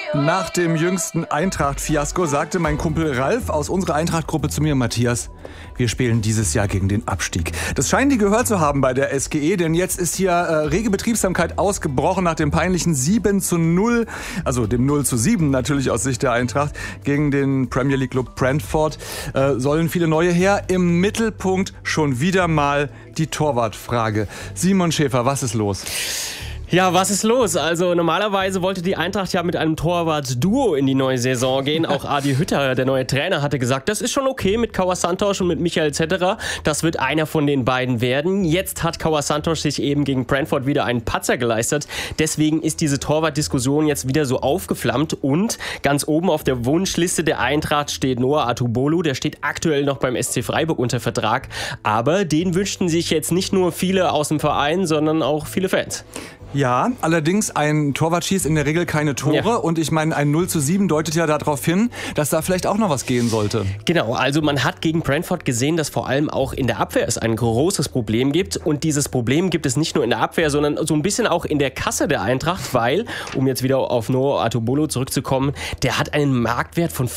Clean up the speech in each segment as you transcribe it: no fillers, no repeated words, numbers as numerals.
Nach dem jüngsten Eintracht-Fiasko sagte mein Kumpel Ralf aus unserer Eintracht-Gruppe zu mir: Matthias, wir spielen dieses Jahr gegen den Abstieg. Das scheinen die gehört zu haben bei der SGE, denn jetzt ist hier rege Betriebsamkeit ausgebrochen nach dem peinlichen 7:0, also dem 0:7 natürlich aus Sicht der Eintracht, gegen den Premier League Club Brentford. Sollen viele neue her. Im Mittelpunkt schon wieder mal die Torwartfrage. Simon Schäfer, was ist los? Ja, was ist los? Also normalerweise wollte die Eintracht ja mit einem Torwart-Duo in die neue Saison gehen. Auch Adi Hütter, der neue Trainer, hatte gesagt, das ist schon okay mit Kauer Santos und mit Michael Zetterer. Das wird einer von den beiden werden. Jetzt hat Kauer Santos sich eben gegen Brentford wieder einen Patzer geleistet. Deswegen ist diese Torwart-Diskussion jetzt wieder so aufgeflammt. Und ganz oben auf der Wunschliste der Eintracht steht Noah Atubolu. Der steht aktuell noch beim SC Freiburg unter Vertrag. Aber den wünschten sich jetzt nicht nur viele aus dem Verein, sondern auch viele Fans. Ja, allerdings ein Torwart schießt in der Regel keine Tore. Ja. Und ich meine, ein 0:7 deutet ja darauf hin, dass da vielleicht auch noch was gehen sollte. Genau, also man hat gegen Brentford gesehen, dass vor allem auch in der Abwehr es ein großes Problem gibt. Und dieses Problem gibt es nicht nur in der Abwehr, sondern so ein bisschen auch in der Kasse der Eintracht, weil, um jetzt wieder auf Noah Atubolu zurückzukommen, der hat einen Marktwert von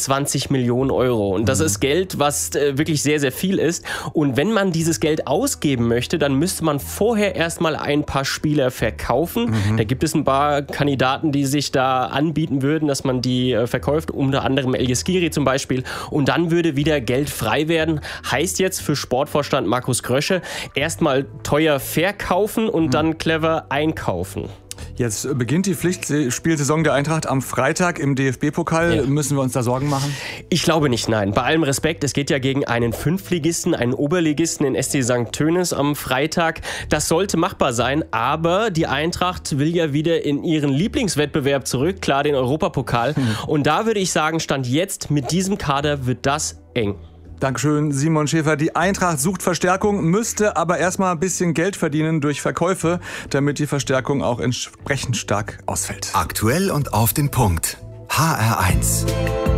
25 Millionen Euro. Und das ist Geld, was wirklich sehr, sehr viel ist. Und wenn man dieses Geld ausgeben möchte, dann müsste man vorher erstmal ein paar Spieler verkaufen. Da gibt es ein paar Kandidaten, die sich da anbieten würden, dass man die verkauft, unter anderem El Jeskiri zum Beispiel. Und dann würde wieder Geld frei werden. Heißt jetzt für Sportvorstand Markus Krösche, erstmal teuer verkaufen und dann clever einkaufen. Jetzt beginnt die Pflichtspielsaison der Eintracht am Freitag im DFB-Pokal. Ja. Müssen wir uns da Sorgen machen? Ich glaube nicht, nein. Bei allem Respekt, es geht ja gegen einen Fünftligisten, einen Oberligisten in SC St. Tönis am Freitag. Das sollte machbar sein, aber die Eintracht will ja wieder in ihren Lieblingswettbewerb zurück, klar den Europapokal. Und da würde ich sagen, Stand jetzt mit diesem Kader wird das eng. Dankeschön, Simon Schäfer. Die Eintracht sucht Verstärkung, müsste aber erstmal ein bisschen Geld verdienen durch Verkäufe, damit die Verstärkung auch entsprechend stark ausfällt. Aktuell und auf den Punkt. HR1.